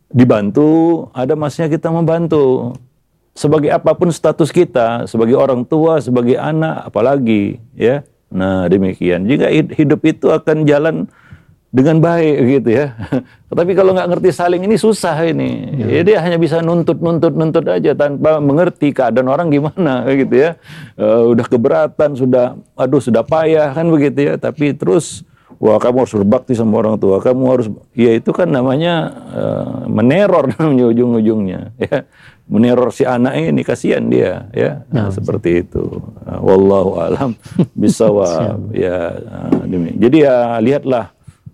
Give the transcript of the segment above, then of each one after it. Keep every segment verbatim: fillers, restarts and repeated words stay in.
dibantu, ada masnya kita membantu. Sebagai apapun status kita, sebagai orang tua, sebagai anak, apalagi, ya. Nah, demikian. Jika hidup itu akan jalan dengan baik, gitu ya. Tapi kalau nggak ngerti saling ini susah ini. Ya. Ya, dia hanya bisa nuntut, nuntut, nuntut aja tanpa mengerti keadaan orang gimana, gitu ya. Uh, udah keberatan, sudah, aduh, sudah payah kan begitu ya. Tapi terus, wah kamu harus berbakti sama orang tua, kamu harus, ya itu kan namanya uh, meneror namanya ujung-ujungnya, ya. Meneror si anak ini, kasihan dia, ya, nah, seperti itu. Uh, wallahu alam bisawab. Ya, uh, demi. Jadi ya lihatlah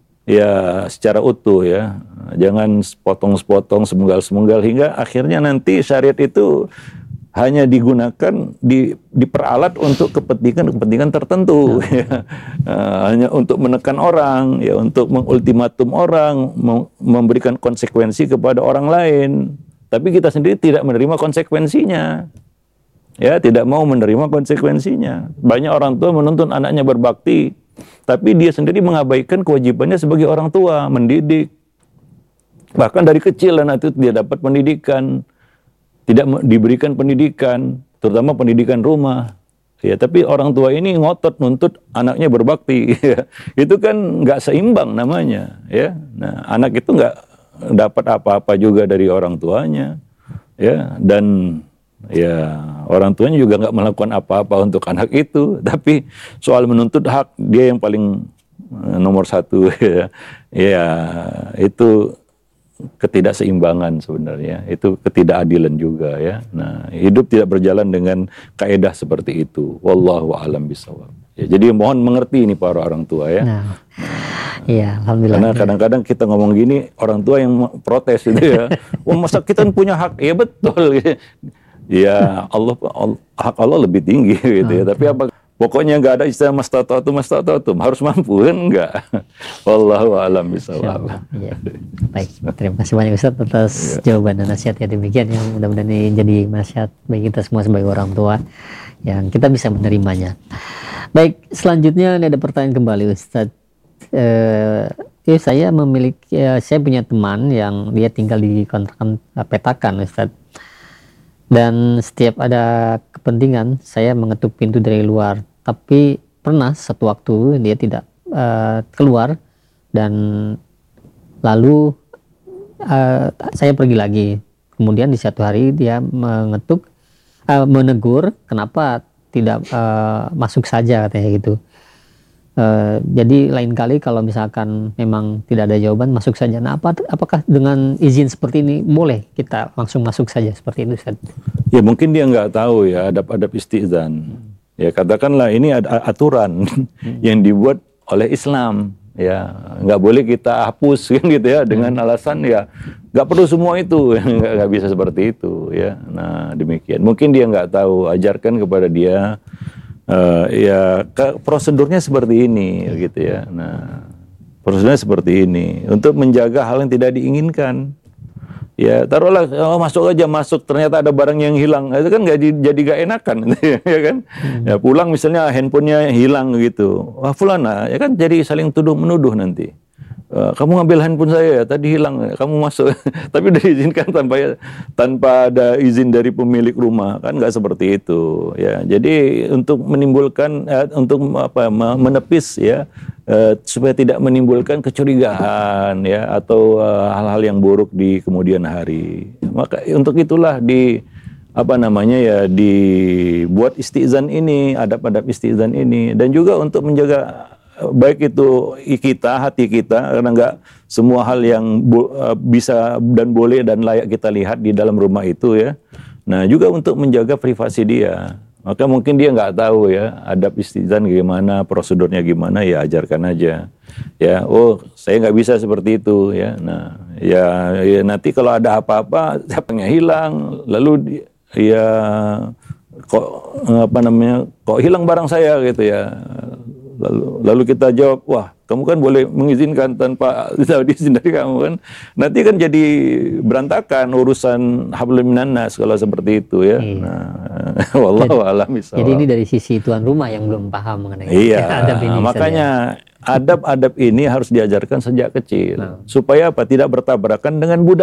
ya secara utuh ya, jangan sepotong-sepotong, semenggal-semenggal hingga akhirnya nanti syariat itu hanya digunakan, di, diperalat untuk kepentingan-kepentingan tertentu, nah. Ya. Uh, hanya untuk menekan orang, ya, untuk mengultimatum orang, memberikan konsekuensi kepada orang lain. Tapi kita sendiri tidak menerima konsekuensinya, ya, tidak mau menerima konsekuensinya. Banyak orang tua menuntun anaknya berbakti, tapi dia sendiri mengabaikan kewajibannya sebagai orang tua, mendidik. Bahkan dari kecil anak itu dia dapat pendidikan, tidak diberikan pendidikan, terutama pendidikan rumah. Ya, tapi orang tua ini ngotot nuntut anaknya berbakti. Ya. Itu kan nggak seimbang namanya. Ya, nah anak itu nggak dapat apa-apa juga dari orang tuanya. Ya, dan ya orang tuanya juga nggak melakukan apa-apa untuk anak itu. Tapi soal menuntut hak dia yang paling nomor satu. Ya, ya itu ketidakseimbangan sebenarnya, itu ketidakadilan juga ya. Nah, hidup tidak berjalan dengan kaedah seperti itu. Wallahu a'lam bishawab. Ya, jadi mohon mengerti ini para orang tua ya. Nah, iya, alhamdulillah. Karena kadang-kadang kita ngomong gini, orang tua yang protes gitu ya. Wah, masa kita punya hak? Ya betul. Ya Allah, Allah hak Allah lebih tinggi gitu ya. Tapi apa? Pokoknya nggak ada istilah mastata'tum mastata'tum, harus mampu kan enggak. Wallahu a'lam bishawab. Ya. Baik, terima kasih banyak Ustaz atas ya. jawaban dan nasihat yang demikian, yang mudah-mudahan ini jadi nasihat bagi kita semua sebagai orang tua yang kita bisa menerimanya. Baik, selanjutnya ada pertanyaan kembali Ustaz. Eh, ya, saya memiliki, ya, saya punya teman yang dia tinggal di kontrakan petakan Ustaz. Dan setiap ada kepentingan saya mengetuk pintu dari luar. Tapi pernah satu waktu dia tidak uh, keluar dan lalu uh, saya pergi lagi. Kemudian di satu hari dia mengetuk, uh, menegur kenapa tidak uh, masuk saja katanya gitu. Uh, jadi lain kali kalau misalkan memang tidak ada jawaban, masuk saja. Nah, apa, apakah dengan izin seperti ini boleh kita langsung masuk saja seperti itu Ustaz? Ya mungkin dia nggak tahu ya adab-adab istizan. Ya katakanlah ini ada aturan hmm. yang dibuat oleh Islam. Ya nggak boleh kita hapus kan gitu ya dengan hmm. alasan ya nggak perlu semua itu, nggak bisa seperti itu ya. Nah demikian. Mungkin dia nggak tahu, ajarkan kepada dia. Uh, ya ke, prosedurnya seperti ini gitu ya. Nah prosedurnya seperti ini untuk menjaga hal yang tidak diinginkan. Ya taruhlah oh, masuk aja masuk ternyata ada barang yang hilang, itu kan nggak jadi gak enakan ya kan. Hmm. Ya pulang misalnya handphonenya hilang gitu, wah fulana ya kan jadi saling tuduh menuduh nanti. Uh, kamu ngambil handphone saya ya, tadi hilang, kamu masuk. Tapi udah diizinkan tanpa tanpa ada izin dari pemilik rumah, kan nggak seperti itu ya. Jadi untuk menimbulkan uh, untuk apa menepis ya uh, supaya tidak menimbulkan kecurigaan ya atau uh, hal-hal yang buruk di kemudian hari. Maka untuk itulah di apa namanya ya dibuat istizan ini, adab-adab istizan ini, dan juga untuk menjaga baik itu kita, hati kita, karena nggak semua hal yang bo, bisa dan boleh dan layak kita lihat di dalam rumah itu ya. Nah juga untuk menjaga privasi dia. Maka mungkin dia nggak tahu ya adab istizan gimana, prosedurnya gimana, ya ajarkan aja. Ya, oh saya nggak bisa seperti itu ya. Nah ya, ya nanti kalau ada apa-apa, siapanya hilang, lalu ya kok apa namanya, kok hilang barang saya gitu ya. Lalu, lalu kita jawab, wah kamu kan boleh mengizinkan tanpa izin dari kamu kan. Nanti kan jadi berantakan urusan hablum minan nas kalau seperti itu ya. Iya. Nah, wallahu a'lam bishawab. Jadi ini dari sisi tuan rumah yang belum paham mengenai iya, adab ini. Makanya adab-adab ini harus diajarkan sejak kecil. Nah. Supaya apa? Tidak bertabrakan dengan budaya.